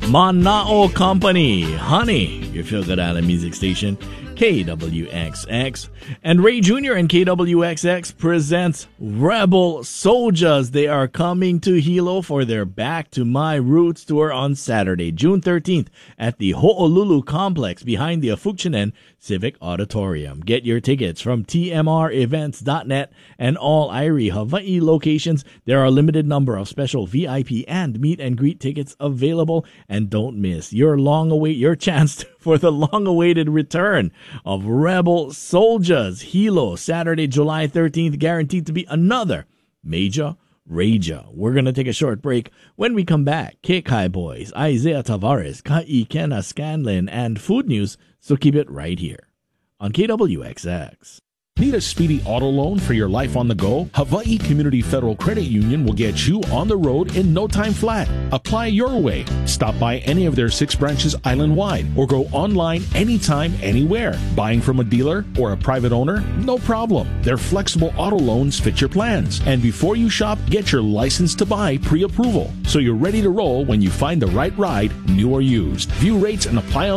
Manao Company, Honey, your feel-good island music station, KWXX. And Ray Jr. and KWXX presents Rebel Soldiers. They are coming to Hilo for their Back to My Roots tour on Saturday, June 13th at the Ho'olulu Complex behind the Afukshanen Civic Auditorium. Get your tickets from tmrevents.net and all Irie Hawaii locations. There are a limited number of special VIP and meet and greet tickets available, and don't miss your chance for the long-awaited return of Rebel Soldiers. Hilo, Saturday, July 13th, guaranteed to be another major rager. We're going to take a short break. When we come back, Kekai Boys, Isaiah Tavares, Kai Kena Scanlon, and food news, so keep it right here on KWXX. Need a speedy auto loan for your life on the go? Hawaii Community Federal Credit Union will get you on the road in no time flat. Apply your way. Stop by any of their 6 branches island-wide or go online anytime, anywhere. Buying from a dealer or a private owner? No problem. Their flexible auto loans fit your plans. And before you shop, get your license to buy pre-approval so you're ready to roll when you find the right ride, new or used. View rates and apply